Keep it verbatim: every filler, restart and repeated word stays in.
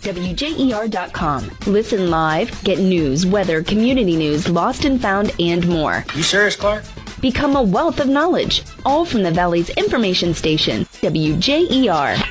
W J E R dot com. Listen live, get news, weather, community news, lost and found, and more. You serious, Clark? Become a wealth of knowledge, all from the Valley's information station, W J E R.